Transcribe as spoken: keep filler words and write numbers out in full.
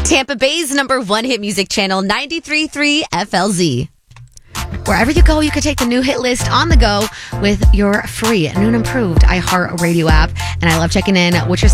Tampa Bay's number one hit music channel, ninety-three point three F L Z. Wherever you go, you can take the new hit list on the go with your free new and improved iHeartRadio app. And I love checking in with your